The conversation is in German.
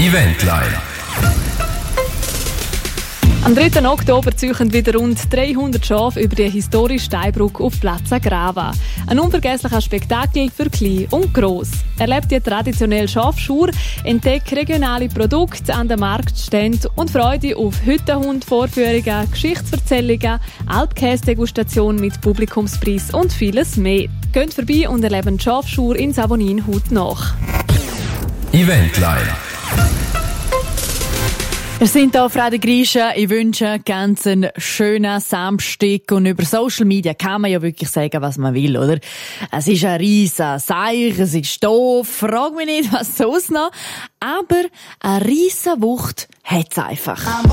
Eventline. Am 3. Oktober ziehen wieder rund 300 Schafe über die historische Steinbrücke auf Plaza Grava. Ein unvergesslicher Spektakel für Klein und Gross. Erlebt die traditionelle Schafschur, entdeckt regionale Produkte an den Marktständen und Freude auf Hüttenhund-Vorführungen, Geschichtserzählungen, Alpkäse-Degustation mit Publikumspreis und vieles mehr. Geht vorbei und erleben die Schafschur in Savonin haut nach. Eventline. Wir sind hier auf Radio Griechen. Ich wünsche ganz einen schönen Samstag. Und über Social Media kann man ja wirklich sagen, was man will, oder? Es ist ein riesen Seich, es ist doof, frag mich nicht, was sonst noch. Aber eine riesen Wucht hat's einfach.